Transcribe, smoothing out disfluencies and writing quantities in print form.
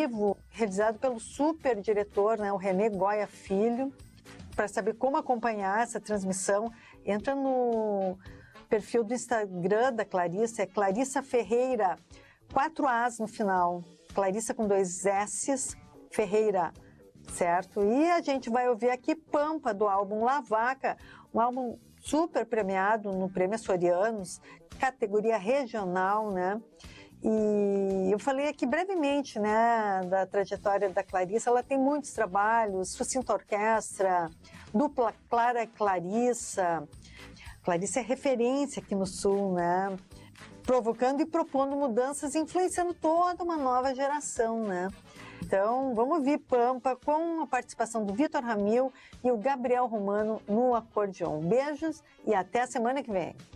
vivo, realizado pelo super diretor, né, o René Goya Filho. Para saber como acompanhar essa transmissão, entra no perfil do Instagram da Clarissa, é Clarissa Ferreira, 4 As no final, Clarissa com 2 S's, Ferreira, certo? E a gente vai ouvir aqui Pampa, do álbum La Vaca, um álbum super premiado no Prêmio Açorianos, categoria regional, né? E eu falei aqui brevemente, né, da trajetória da Clarissa. Ela tem muitos trabalhos, Sucinta Orquestra, Dupla Clara e Clarissa. Clarissa é referência aqui no Sul, né? Provocando e propondo mudanças, influenciando toda uma nova geração, né? Então, vamos ouvir Pampa com a participação do Vitor Ramil e o Gabriel Romano no acordeon. Beijos e até a semana que vem.